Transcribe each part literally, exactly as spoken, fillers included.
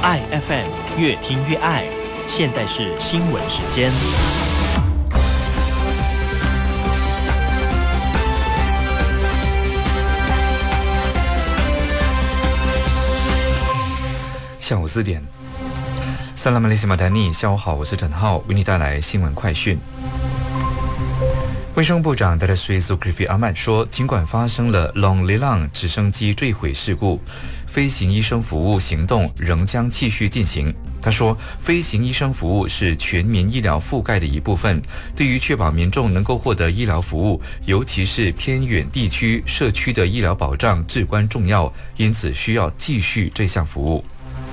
爱 F M 越听越爱，现在是新闻时间。 下午四点，萨拉马雷西马丹尼，下午好，我是陈浩，为你带来新闻快讯。卫生部长达达瑞苏克菲阿曼说，尽管发生了 Long Lelang 直升机坠毁事故，飞行医生服务行动仍将继续进行。他说，飞行医生服务是全民医疗覆盖的一部分，对于确保民众能够获得医疗服务，尤其是偏远地区社区的医疗保障至关重要，因此需要继续这项服务。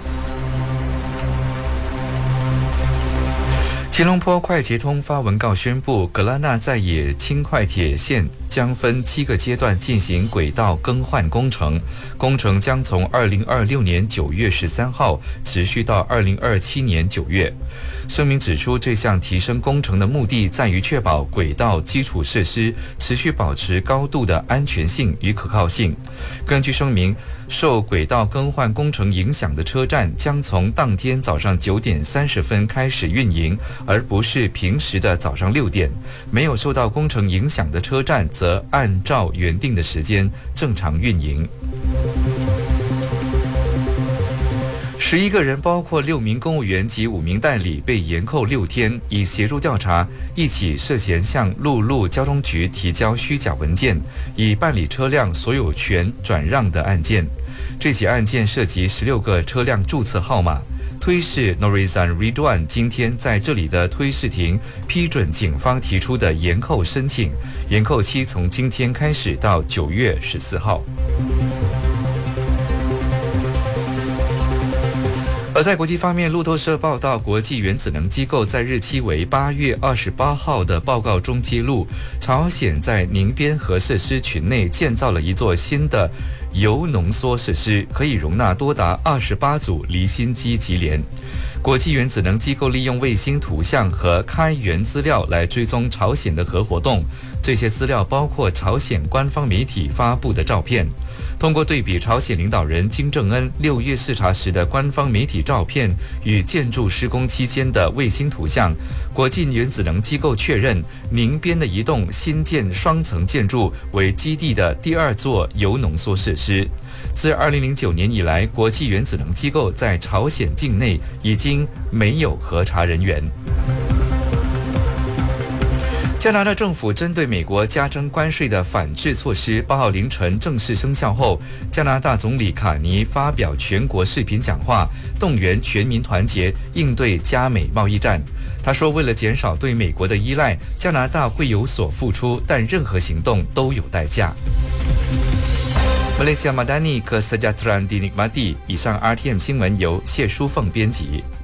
吉隆坡快捷通发文告宣布，格拉纳在野轻快铁线将分七个阶段进行轨道更换工程，工程将从二零二六年九月十三号持续到二零二七年九月。声明指出，这项提升工程的目的在于确保轨道基础设施持续保持高度的安全性与可靠性。根据声明，受轨道更换工程影响的车站将从当天早上九点三十分开始运营，而不是平时的早上六点。没有受到工程影响的车站则按照原定的时间正常运营。十一个人，包括六名公务员及五名代理，被延扣六天，以协助调查一起涉嫌向陆路交通局提交虚假文件，以办理车辆所有权转让的案件。这起案件涉及十六个车辆注册号码。推事 Norizan Ridwan 今天在这里的推事庭批准警方提出的延扣申请，延扣期从今天开始到九月十四号。而在国际方面，路透社报道，国际原子能机构在日期为八月二十八号的报告中揭露，朝鲜在宁边核设施群内建造了一座新的铀浓缩设施，可以容纳多达二十八组离心机级联。国际原子能机构利用卫星图像和开源资料来追踪朝鲜的核活动，这些资料包括朝鲜官方媒体发布的照片。通过对比朝鲜领导人金正恩六月视察时的官方媒体照片与建筑施工期间的卫星图像，国际原子能机构确认宁边的一栋新建双层建筑为基地的第二座铀浓缩设施。自二零零九年以来，国际原子能机构在朝鲜境内已经没有核查人员。加拿大政府针对美国加征关税的反制措施八号凌晨正式生效后，加拿大总理卡尼发表全国视频讲话，动员全民团结应对加美贸易战。他说，为了减少对美国的依赖，加拿大会有所付出，但任何行动都有代价。马来西亚马丹尼克斯加特兰迪尼马蒂，以上 R T M 新闻由谢淑凤编辑。